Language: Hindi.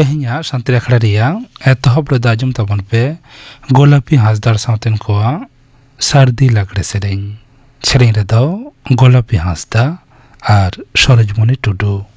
तेहिया शांति अखड़ा रिया एतहब रे दाजुम तबन पे गोलापी हासदार सावतेन कोआ सार्दी लागड़े सेरें रे दो गोलापी हासदा और सरोजमणि टुडू।